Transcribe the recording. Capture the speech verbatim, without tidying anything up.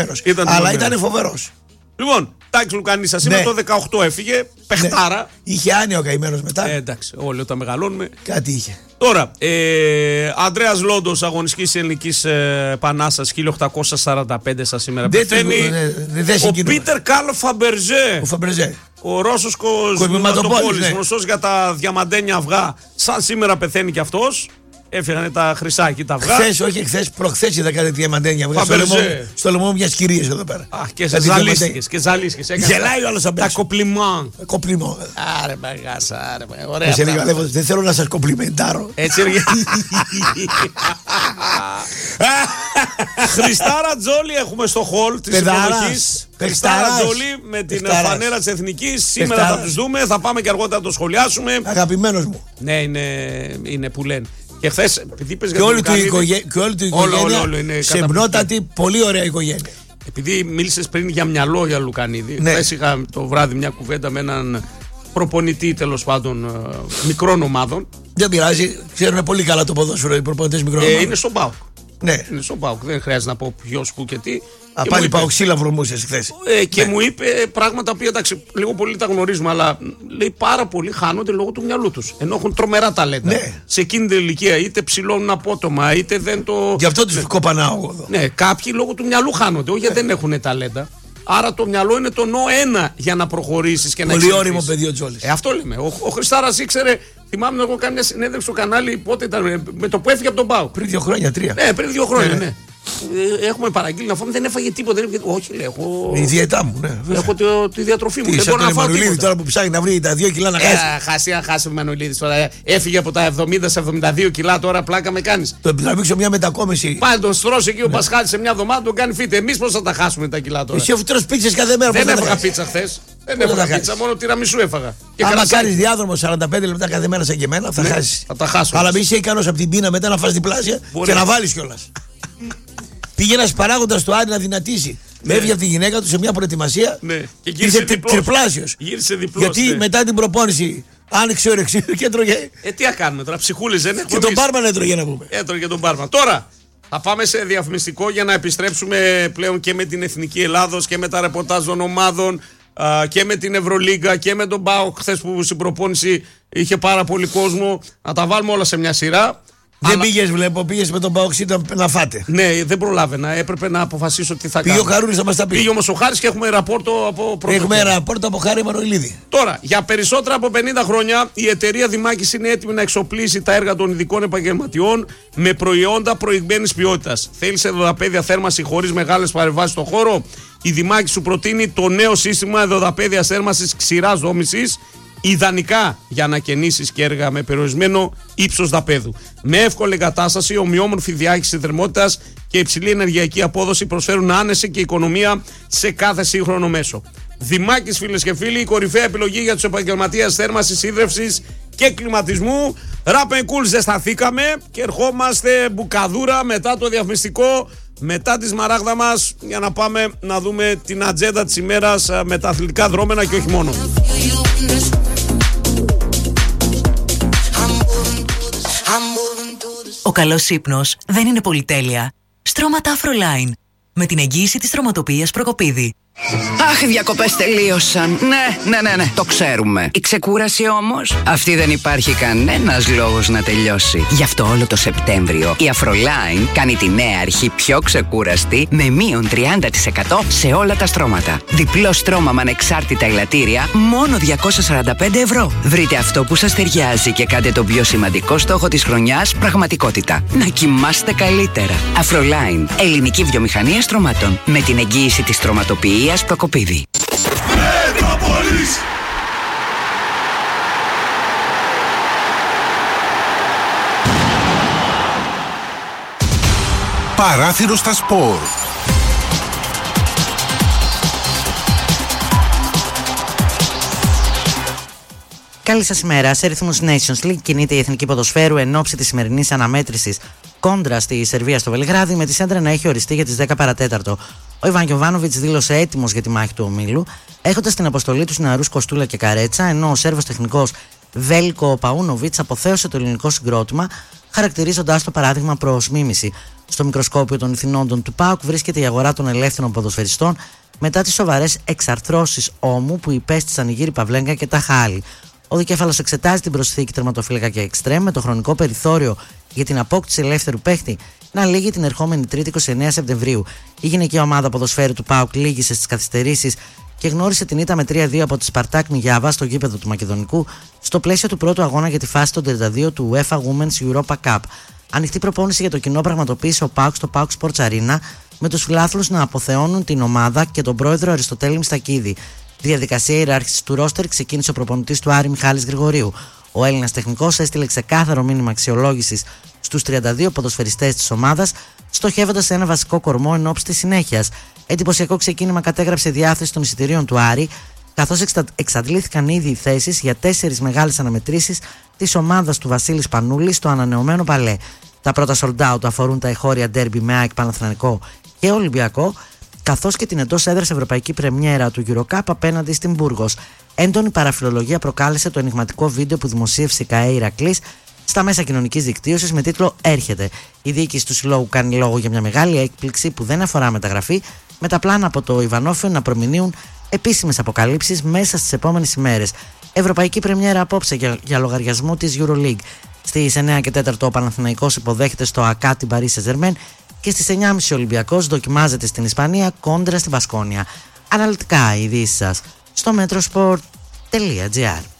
Ήταν αλλά ήταν φοβερός. Λοιπόν, Τάκης Λουκανίσας, σήμερα ναι. το δεκαοκτώ έφυγε, παιχτάρα. Ναι. Είχε άνοια ο καημένος μετά. Ε, εντάξει, όλοι όταν μεγαλώνουμε. Κάτι είχε. Τώρα, ε, Ανδρέας Λόντος, αγωνιστικής ελληνικής ε, Επανάστασης χίλια οκτακόσια σαράντα πέντε σας σήμερα πεθαίνει. Ο Πίτερ Καρλ Φαμπερζέ. Ο Φαμπερζέ. Ο Ρώσος κοσμηματοπόλης, γνωστός για τα διαμαντένια αυγά. Σαν σήμερα πεθαίνει κι αυτός. Έφυγανε τα χρυσά εκεί τα αυγά. Χθες, όχι χθες, προχθές είδα κάτι διαμαντένια αυγά. Στο λαιμό, στο λαιμό μιας κυρίας εδώ πέρα. Αχ, και σε ζαλίστηκες, και ζαλίστηκες. Γελάει ο άλλος απ' τα κοπλιμάν. Κοπλιμάν. Άρε μαγάσα, άρε μαγάσα. Ωραία. Δεν θέλω να σας κοπλιμεντάρω. Έτσι είναι. Χριστάρα Τζόλι έχουμε στο χολ της υποδοχής. Χριστάρα Τζόλι με την φανέρα της Εθνικής. Σήμερα θα τους δούμε, θα πάμε και αργότερα να το σχολιάσουμε. Αγαπημένος μου. Ναι, είναι που λένε. Και χθες, επειδή είπες και, για όλη του οικογέ... και όλη του οικογένεια σεμνότατη, πολύ ωραία οικογένεια. Επειδή μίλησες πριν για μυαλό για Λουκανίδη, ναι. Χθες είχα το βράδυ μια κουβέντα με έναν προπονητή τέλος πάντων μικρών ομάδων. Δεν πειράζει, ξέρουν πολύ καλά το ποδόσφαιρο οι προπονητές μικρών ομάδων. Ε, είναι στον ΠΑΟΚ. Ναι. Είναι στον ΠΑΟΚ, δεν χρειάζεται να πω ποιος, πού και τι. Α, πάλι παοξίλα βρωμούσες χθες. Ε, και ναι. Μου είπε πράγματα που εντάξει, λίγο πολύ τα γνωρίζουμε, αλλά λέει πάρα πολλοί χάνονται λόγω του μυαλού τους. Ενώ έχουν τρομερά ταλέντα. Ναι. Σε εκείνη την ηλικία είτε ψηλώνουν απότομα, είτε δεν το. Γι' αυτό τους ναι. κοπανάω εγώ εδώ. Ναι, κάποιοι λόγω του μυαλού χάνονται, όχι γιατί δεν έχουν ταλέντα. Άρα το μυαλό είναι το νο ένα για να προχωρήσεις και να εξελιχθείς. Πολύ όριμο παιδί ο Τζόλης. Ε, αυτό λέμε. Ο, ο Χριστάρας ήξερε. Θυμάμαι εγώ κάνει μια συνέντευξη στο κανάλι πότε ήταν, με το που έφυγε από τον ΠΑΟΚ. Πριν δύο χρόνια, τρία. Ναι, πριν δύο χρόνια, ναι. ναι. Έχουμε παραγγείλει να φάμε, δεν έφαγε τίποτα. Δεν... Όχι, λέει, έχω. Η διαιτά μου, ναι. Έχω το, τη διατροφή μου. Τι, δεν μπορώ να φάω. Μανουλίδη τώρα που ψάχνει να βρει τα δύο κιλά να χάσει. Ε, χάσει, να χάσει ο Μανουλίδης τώρα. Έφυγε από τα εβδομήντα σε εβδομήντα δύο κιλά τώρα, πλάκα με κάνει. Το τραβήξω μια μετακόμιση. Πάει τον στρώσει εκεί ο ναι. Πασχάλης σε μια εβδομάδα, τον κάνει φίτε. Εμείς πώς θα τα χάσουμε τα κιλά τώρα. Εσύ αφού τρως πίτσες κάθε μέρα. Δεν έφαγα πίτσα χθες. Δεν έφαγα πίτσα, μόνο τυραμισού έφαγα. Αν κάνει διάδρομο σαράντα πέντε λεπτά κάθε μέρα σαν και εμένα, θα χάσει. Θα τα χάσω. Αλλά μην είσαι ικανός από την πείνα μετά να φας διπλάσια και να βάλει κιόλα. Πήγε ένα παράγοντα του Άρη να δυνατήσει. Ναι. Έφυγε από τη γυναίκα του σε μια προετοιμασία. Ναι. Και γύρισε τριπλάσιος. Γύρισε διπλός. Γιατί ναι. μετά την προπόνηση άνοιξε ο ρεξίδι και έτρωγε. Ε, τι να κάνουμε τώρα, ψυχούλες δεν έχουμε. Και τον Μπάρμαν έτρωγε να πούμε. Έτρωγε τον Μπάρμαν. Τώρα θα πάμε σε διαφημιστικό για να επιστρέψουμε πλέον και με την Εθνική Ελλάδος και με τα ρεπορτάζ των ομάδων και με την Ευρωλίγκα και με τον ΠΑΟΚ. Χθες που στην προπόνηση είχε πάρα πολύ κόσμο. Να τα βάλουμε όλα σε μια σειρά. Δεν αλλά... πήγες, βλέπω, πήγες με τον Παοξίτα να φάτε. Ναι, δεν προλάβαινα. Έπρεπε να αποφασίσω τι θα πήγε κάνω. Πήγε ο Χαρούνης να μας τα πει. Πήγε όμως ο Χάρης και έχουμε ραπόρτο από πρωτοβουλία. Έχουμε ραπόρτο από Χάρη Μανολίδη. Τώρα, για περισσότερα από πενήντα χρόνια, η εταιρεία Δημάκης είναι έτοιμη να εξοπλίσει τα έργα των ειδικών επαγγελματιών με προϊόντα προηγμένης ποιότητας. Θέλεις εδωδαπέδια θέρμανση χωρίς μεγάλες παρεμβάσεις στον χώρο. Η Δημάκη σου προτείνει το νέο σύστημα εδωδαπέδιας θέρμανσης ξηράς δόμησης. Ιδανικά για ανακαινήσεις και έργα με περιορισμένο ύψος δαπέδου. Με εύκολη εγκατάσταση, ομοιόμορφη διάχυση θερμότητας και υψηλή ενεργειακή απόδοση προσφέρουν άνεση και οικονομία σε κάθε σύγχρονο μέσο. Δημάκης, φίλες και φίλοι, η κορυφαία επιλογή για τους επαγγελματίες θέρμανσης, ίδρευσης και κλιματισμού. Rap and Cool, ζεσταθήκαμε και ερχόμαστε μπουκαδούρα μετά το διαφημιστικό, μετά τη σμαράγδα μας, για να πάμε να δούμε την ατζέντα της ημέρας με τα αθλητικά δρόμενα και όχι μόνο. Ο καλός ύπνος δεν είναι πολυτέλεια. Στρώματα Afroline. Με την εγγύηση της στρωματοποιίας Προκοπίδη. Αχ, οι διακοπές τελείωσαν. Ναι, ναι, ναι, ναι, το ξέρουμε. Η ξεκούραση όμως, αυτή δεν υπάρχει κανένας λόγος να τελειώσει. Γι' αυτό όλο το Σεπτέμβριο η Afroline κάνει τη νέα αρχή πιο ξεκούραστη με μείον τριάντα τοις εκατό σε όλα τα στρώματα. Διπλό στρώμα με ανεξάρτητα ελαττήρια, μόνο διακόσια σαράντα πέντε ευρώ. Βρείτε αυτό που σας ταιριάζει και κάντε τον πιο σημαντικό στόχο της χρονιάς πραγματικότητα. Να κοιμάστε καλύτερα. Afroline, ελληνική βιομηχανία στρωμάτων. Με την εγγύηση της στρωματοποιίας Προκοπίδη. Μετρόπολης. Παράθυρο στα σπορ. Καλή σας ημέρα. Σε ρυθμούς Nations League κινείται η Εθνική Ποδοσφαίρου εν ώψη της σημερινής αναμέτρησης κόντρα στη Σερβία στο Βελιγράδι, με τη Σέντρα να έχει οριστεί για τις δέκα παρατέταρτο. Ο Ιβάν Γιοβάνοβιτς δήλωσε έτοιμος για τη μάχη του ομίλου, έχοντας στην αποστολή τους νεαρούς Κοστούλα και Καρέτσα, ενώ ο Σέρβος τεχνικός Βέλκο Παούνοβιτς αποθέωσε το ελληνικό συγκρότημα, χαρακτηρίζοντάς το παράδειγμα προς μίμηση. Στο μικροσκόπιο των ηθινόντων του ΠΑΟΚ βρίσκεται η αγορά των ελεύθερων ποδοσφαιριστών μετά τις σοβαρές εξαρθρώσεις ώμου που υπέστησαν η Γύρι Παυλέγκα και τα Χάλη. Ο δικέφαλος εξετάζει την προσθήκη τερματοφύλακα και εξτρέμ με το χρονικό περιθώριο για την απόκτηση ελεύθερου παίχτη να λήγει την ερχόμενη Τρίτη είκοσι εννέα Σεπτεμβρίου. Η γυναικεία ομάδα ποδοσφαίρου του ΠΑΟΚ λήγησε στις καθυστερήσεις και γνώρισε την ήττα με τρία δύο από τη Σπαρτάκ Νιγιάβα στο γήπεδο του Μακεδονικού στο πλαίσιο του πρώτου αγώνα για τη φάση των τριάντα δύο του UEFA Women's Europa Cup. Ανοιχτή προπόνηση για το κοινό πραγματοποίησε ο ΠΑΟΚ στο ΠΑΟΚ Sports Arena με τους φιλάθλους να αποθεώνουν την ομάδα και τον πρόεδρο Αριστοτέλη Μιστακίδη. Τη διαδικασία ιεράρχησης του ρόστερ ξεκίνησε ο προπονητής του Άρη Μιχάλης Γρηγορίου. Ο Έλληνας τεχνικός έστειλε ξεκάθαρο μήνυμα αξιολόγησης στους τριάντα δύο ποδοσφαιριστές της ομάδας, στοχεύοντας σε ένα βασικό κορμό εν ώψη της συνέχειας. Εντυπωσιακό ξεκίνημα κατέγραψε η διάθεση των εισιτηρίων του Άρη, καθώς εξα... εξαντλήθηκαν ήδη οι θέσεις για τέσσερις μεγάλες αναμετρήσεις της ομάδας του Βασίλη Πανούλη στο ανανεωμένο Παλέ. Τα πρώτα sold out αφορούν τα εχώρια ντέρμπι με ΑΕΚ Παναθηναϊκό και Ολυμπιακό, καθώς και την εντός έδρας ευρωπαϊκή πρεμιέρα του EuroCup απέναντι στην Μπούργος. Έντονη παραφιλολογία προκάλεσε το ενιγματικό βίντεο που δημοσίευσε η ΚΑΕ Ηρακλής στα μέσα κοινωνικής δικτύωσης με τίτλο «Έρχεται». Η διοίκηση του συλλόγου κάνει λόγο για μια μεγάλη έκπληξη που δεν αφορά μεταγραφή, με τα πλάνα από το Ιβανόφιο να προμηνύουν επίσημες αποκαλύψεις μέσα στις επόμενες ημέρες. Ευρωπαϊκή πρεμιέρα απόψε για, για λογαριασμό της EuroLeague. Στις εννέα και τέσσερα ο Παναθηναϊκός υποδέχεται στο ΑΚΑ την Paris Saint-Germain και στις εννιά και τριάντα ο Ολυμπιακός δοκιμάζεται στην Ισπανία κόντρα στη Βασκόνια. Αναλυτικά οι ειδήσεις σας στο metrosport τελεία gr.